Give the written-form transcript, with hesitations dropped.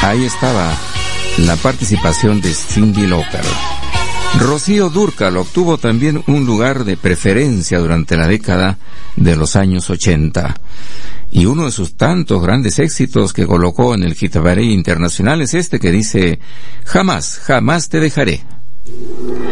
Ahí estaba la participación de Cyndi Lauper. Rocío Dúrcal obtuvo también un lugar de preferencia durante la década de los años 80. Y uno de sus tantos grandes éxitos que colocó en el Hit Parade internacional es este que dice: Jamás, jamás te dejaré.